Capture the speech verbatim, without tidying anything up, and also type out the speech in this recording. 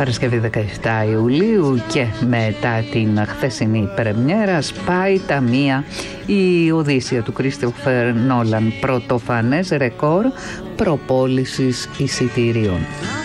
Παρασκευή δεκαεπτά Ιουλίου και μετά την χθεσινή πρεμιέρα σπάει τα μία η Οδύσσεια του Κρίστοφερ Νόλαν, πρωτοφανές ρεκόρ προπόλησης εισιτηρίων.